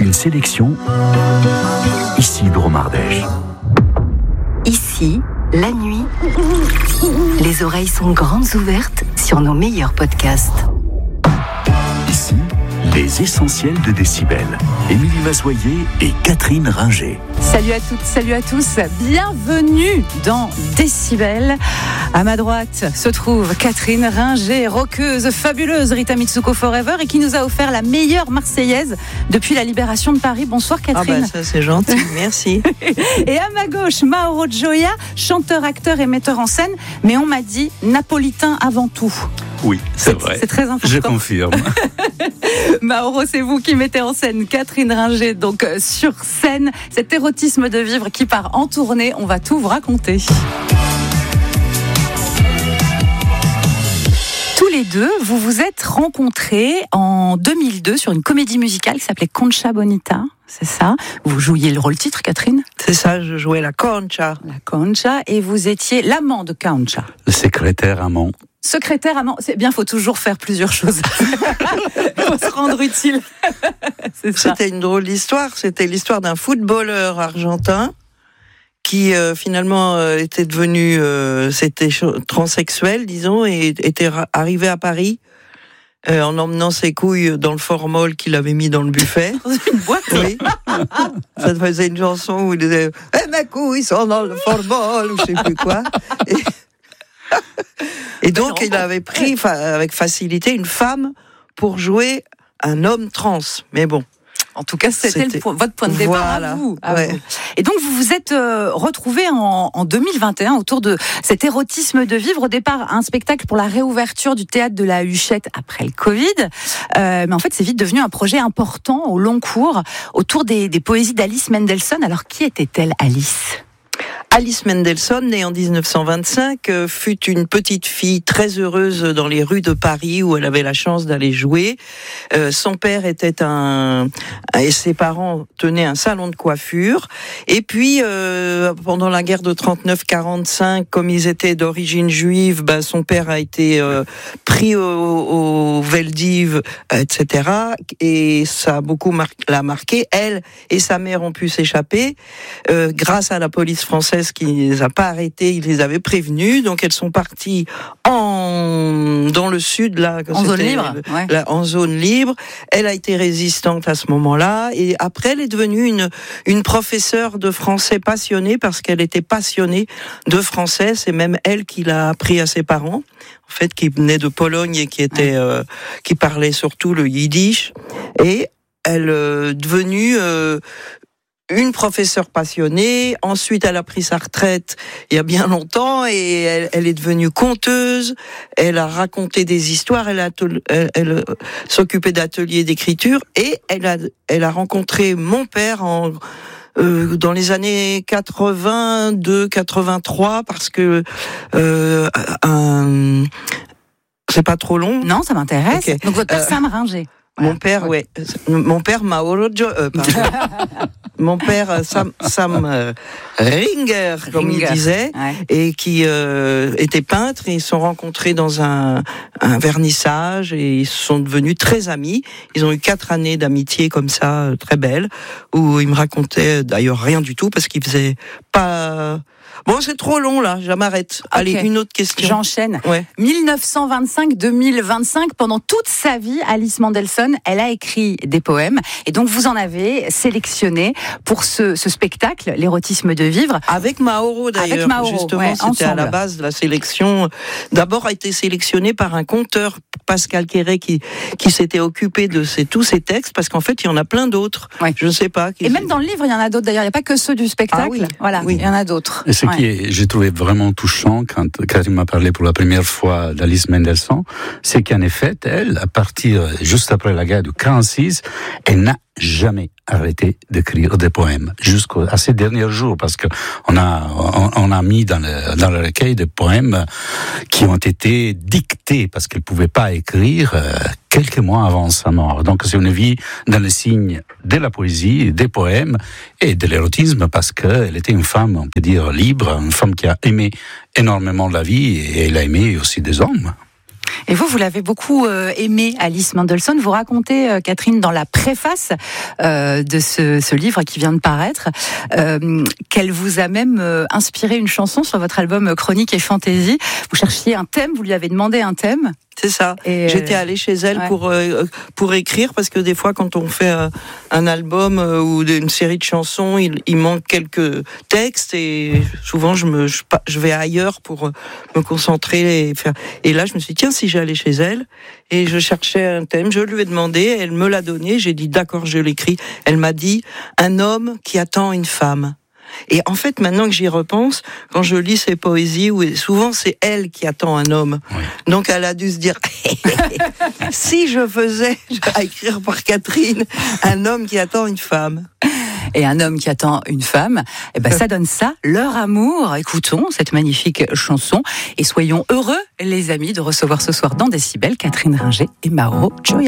Une sélection Isidro Mardèche. Ici, la nuit, les oreilles sont grandes ouvertes sur nos meilleurs podcasts. Ici, les essentiels de Décibel. Émilie Mazoyer et Catherine Ringer. Salut à toutes, salut à tous. Bienvenue dans Décibel. À ma droite se trouve Catherine Ringer, rockeuse, fabuleuse, Rita Mitsuko Forever, et qui nous a offert la meilleure Marseillaise depuis la libération de Paris. Bonsoir Catherine. Ça c'est gentil, merci. Et à ma gauche, Mauro Gioia, chanteur, acteur et metteur en scène, mais on m'a dit napolitain avant tout. Oui, c'est vrai. C'est très important. Je confirme. Mauro, c'est vous qui mettez en scène Catherine Ringer, donc sur scène, cet érotisme de vivre qui part en tournée. On va tout vous raconter. Tous les deux, vous vous êtes rencontrés en 2002 sur une comédie musicale qui s'appelait Concha Bonita, c'est ça? Vous jouiez le rôle-titre, Catherine? C'est ça, je jouais la Concha. La Concha, et vous étiez l'amant de Concha. Le secrétaire amant. Secrétaire amant, c'est bien, faut toujours faire plusieurs choses. Faut se rendre utile. C'est ça. C'était une drôle d'histoire, c'était l'histoire d'un footballeur argentin qui finalement était devenu transsexuel, disons, et était arrivé à Paris en emmenant ses couilles dans le formol qu'il avait mis dans le buffet. Dans une boîte. Oui. Ça faisait une chanson où il disait « mes couilles sont dans le formol » ou je sais plus quoi. Et donc il avait pris avec facilité une femme pour jouer un homme trans. Mais bon. En tout cas, c'était votre point de départ, voilà, à vous. Ouais. Et donc, vous vous êtes retrouvés en 2021 autour de cet érotisme de vivre. Au départ, un spectacle pour la réouverture du théâtre de la Huchette après le Covid. Mais en fait, c'est vite devenu un projet important au long cours autour des poésies d'Alice Mendelssohn. Alors, qui était-elle, Alice ? Alice Mendelssohn, née en 1925, fut une petite fille très heureuse dans les rues de Paris où elle avait la chance d'aller jouer. Son père était et ses parents tenaient un salon de coiffure. Et puis, pendant la guerre de 39-45, comme ils étaient d'origine juive, son père a été pris au Veldiv, etc. Et ça a beaucoup l'a marqué. Elle et sa mère ont pu s'échapper grâce à la police française qui ne les a pas arrêtés, il les avait prévenus, donc elles sont parties dans le sud, là, en zone libre, ouais. En zone libre. Elle a été résistante à ce moment-là, et après elle est devenue une professeure de français passionnée, parce qu'elle était passionnée de français. C'est même elle qui l'a appris à ses parents, en fait, qui venaient de Pologne et qui parlaient surtout le yiddish, et elle est devenue une professeure passionnée. Ensuite, elle a pris sa retraite il y a bien longtemps et elle est devenue conteuse. Elle a raconté des histoires. Elle s'occupait d'ateliers d'écriture et elle a rencontré mon père dans les années 82-83 parce que c'est pas trop long. Non, ça m'intéresse. Okay. Donc votre père Sam Ringer. Mon père, ouais. Mon père Mauro mon père Sam Ringer, comme il disait, ouais. Et qui était peintre. Et ils se sont rencontrés dans un vernissage et ils sont devenus très amis. Ils ont eu 4 années d'amitié comme ça, très belles, où il me racontait d'ailleurs rien du tout parce qu'il faisait pas. Bon, c'est trop long là, je m'arrête. Okay. Allez, une autre question. J'enchaîne. Ouais. 1925-2025, pendant toute sa vie, Alice Mendelssohn, elle a écrit des poèmes. Et donc, vous en avez sélectionné pour ce spectacle, l'érotisme de vivre. Avec Mauro d'ailleurs. Avec Mauro, justement, ouais, c'était ensemble. À la base de la sélection. D'abord a été sélectionné par un conteur, Pascal Quéré, qui s'était occupé de tous ces textes, parce qu'en fait, il y en a plein d'autres. Ouais. Je ne sais pas. Et même dans le livre, il y en a d'autres d'ailleurs. Il n'y a pas que ceux du spectacle. Ah, oui. Voilà, oui. Il y en a d'autres. Et ce qui j'ai trouvé vraiment touchant quand Catherine m'a parlé pour la première fois d'Alice Mendelssohn, c'est qu'en effet, elle, à partir juste après la guerre de 1946, elle n'a jamais arrêté d'écrire des poèmes jusqu'à ces derniers jours, parce que on a mis dans le recueil des poèmes qui ont été dictés parce qu'elle pouvait pas écrire quelques mois avant sa mort. Donc c'est une vie dans le signe de la poésie, des poèmes et de l'érotisme, parce qu'elle était une femme, on peut dire, libre, une femme qui a aimé énormément la vie et elle a aimé aussi des hommes. Et vous l'avez beaucoup aimé, Alice Mendelssohn. Vous racontez, Catherine, dans la préface de ce livre qui vient de paraître, qu'elle vous a même inspiré une chanson sur votre album Chronique et Fantaisie. Vous cherchiez un thème, vous lui avez demandé un thème. C'est ça. Et j'étais allée chez elle pour écrire, parce que des fois, quand on fait un album ou une série de chansons, il manque quelques textes, et souvent je vais ailleurs pour me concentrer et là je me suis dit, tiens, si j'allais chez elle, et je cherchais un thème, je lui ai demandé, elle me l'a donné, j'ai dit d'accord, je l'écris. Elle m'a dit, un homme qui attend une femme. Et en fait, maintenant que j'y repense, quand je lis ses poésies, où souvent c'est elle qui attend un homme. Oui. Donc elle a dû se dire, si je faisais à écrire par Catherine, un homme qui attend une femme. Et un homme qui attend une femme, eh ben ça donne ça, leur amour. Écoutons cette magnifique chanson et soyons heureux, les amis, de recevoir ce soir dans Décibel Catherine Ringer et Mauro Gioia.